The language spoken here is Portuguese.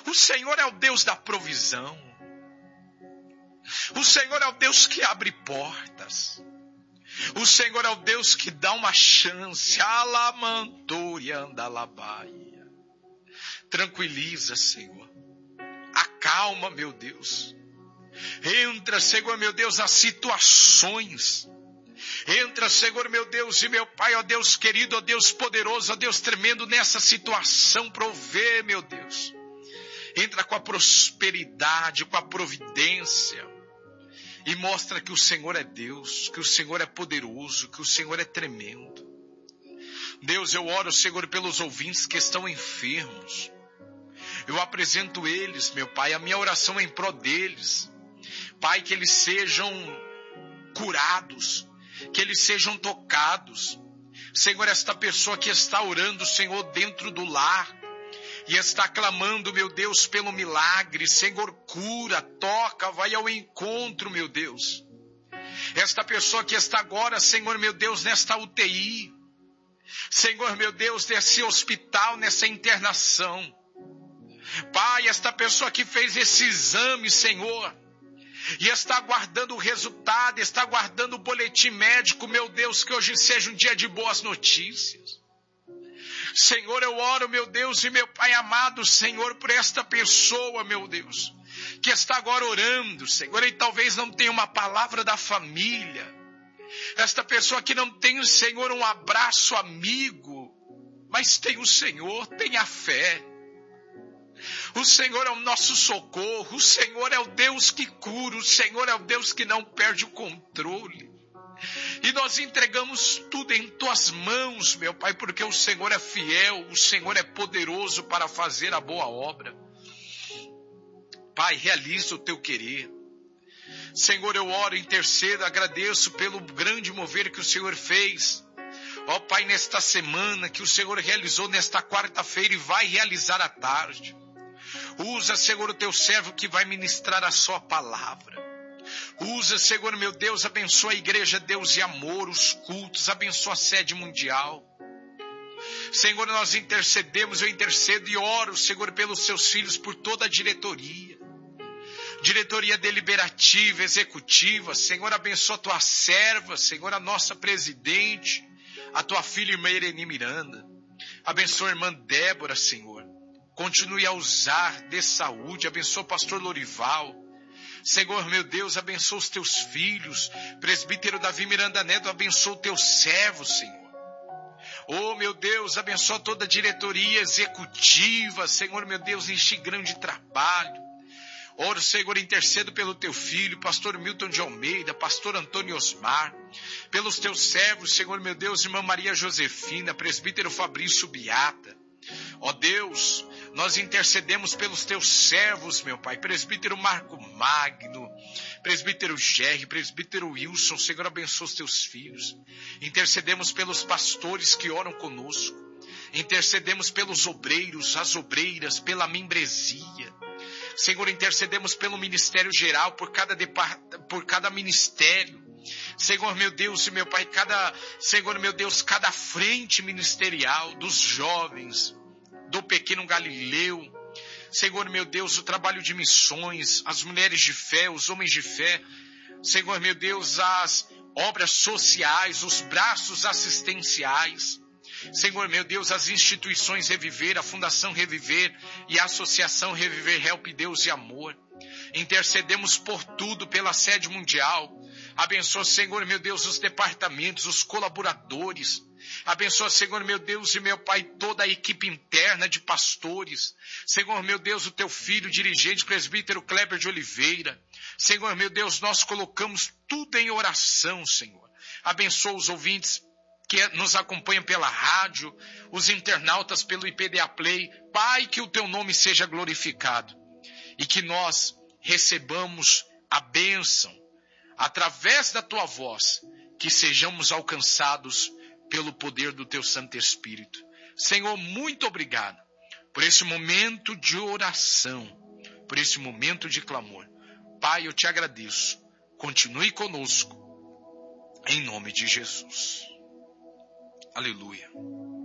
O Senhor é o Deus da provisão. O Senhor é o Deus que abre portas. O Senhor é o Deus que dá uma chance. Alamantoriandalabaia. Tranquiliza, Senhor. Acalma, meu Deus. Entra, Senhor, meu Deus, nas situações. Entra, Senhor, meu Deus e meu Pai, ó Deus querido, ó Deus poderoso, ó Deus tremendo, nessa situação, provê, meu Deus. Entra com a prosperidade, com a providência. E mostra que o Senhor é Deus, que o Senhor é poderoso, que o Senhor é tremendo. Deus, eu oro, Senhor, pelos ouvintes que estão enfermos. Eu apresento eles, meu Pai, a minha oração é em prol deles. Pai, que eles sejam curados, que eles sejam tocados. Senhor, esta pessoa que está orando, Senhor, dentro do lar, e está clamando, meu Deus, pelo milagre. Senhor, cura, toca, vai ao encontro, meu Deus. Esta pessoa que está agora, Senhor, meu Deus, nesta UTI. Senhor, meu Deus, nesse hospital, nessa internação. Pai, esta pessoa que fez esse exame, Senhor, e está aguardando o resultado, está aguardando o boletim médico, meu Deus, que hoje seja um dia de boas notícias. Senhor, eu oro, meu Deus e meu Pai amado, Senhor, por esta pessoa, meu Deus, que está agora orando, Senhor, e talvez não tenha uma palavra da família. Esta pessoa que não tem, Senhor, um abraço amigo, mas tem o Senhor, tem a fé. O Senhor é o nosso socorro, o Senhor é o Deus que cura, o Senhor é o Deus que não perde o controle. E nós entregamos tudo em tuas mãos, meu Pai, porque o Senhor é fiel, o Senhor é poderoso para fazer a boa obra. Pai, realiza o teu querer. Senhor, eu oro, intercedo, agradeço pelo grande mover que o Senhor fez. Ó Pai, nesta semana que o Senhor realizou nesta quarta-feira e vai realizar à tarde. Usa, Senhor, o teu servo que vai ministrar a sua palavra. Usa, Senhor, meu Deus, abençoa a igreja Deus e Amor, os cultos, abençoa a sede mundial. Senhor, nós intercedemos, eu intercedo e oro, Senhor, pelos seus filhos, por toda a diretoria. Diretoria deliberativa, executiva. Senhor, abençoa a tua serva, Senhor, a nossa presidente, a tua filha, irmã Irene Miranda. Abençoa a irmã Débora, Senhor. Continue a usar de saúde. Abençoa o pastor Lorival. Senhor, meu Deus, abençoa os teus filhos. Presbítero Davi Miranda Neto, abençoa o teu servo, Senhor. Oh, meu Deus, abençoa toda a diretoria executiva. Senhor, meu Deus, enche grande trabalho. Oro, Senhor, intercedo pelo teu filho, pastor Milton de Almeida, pastor Antônio Osmar, pelos teus servos, Senhor, meu Deus, irmã Maria Josefina, presbítero Fabrício Biata. Ó Deus, nós intercedemos pelos teus servos, meu Pai, presbítero Marco Magno, presbítero Gerry, presbítero Wilson, Senhor, abençoa os teus filhos. Intercedemos pelos pastores que oram conosco. Intercedemos pelos obreiros, as obreiras, pela membresia. Senhor, intercedemos pelo ministério geral, por cada ministério. Senhor, meu Deus e meu Pai, Senhor, meu Deus, cada frente ministerial dos jovens, do pequeno Galileu. Senhor, meu Deus, o trabalho de missões, as mulheres de fé, os homens de fé. Senhor, meu Deus, as obras sociais, os braços assistenciais. Senhor, meu Deus, as instituições Reviver, a Fundação Reviver e a Associação Reviver, Help Deus e Amor. Intercedemos por tudo, pela sede mundial. Abençoa, Senhor, meu Deus, os departamentos, os colaboradores. Abençoa, Senhor, meu Deus e meu Pai, toda a equipe interna de pastores. Senhor, meu Deus, o teu filho, dirigente, presbítero Kleber de Oliveira. Senhor, meu Deus, nós colocamos tudo em oração, Senhor. Abençoa os ouvintes que nos acompanham pela rádio, os internautas pelo IPDA Play. Pai, que o teu nome seja glorificado e que nós recebamos a bênção através da tua voz, que sejamos alcançados pelo poder do teu Santo Espírito. Senhor, muito obrigado por esse momento de oração, por esse momento de clamor. Pai, eu te agradeço. Continue conosco, em nome de Jesus. Aleluia.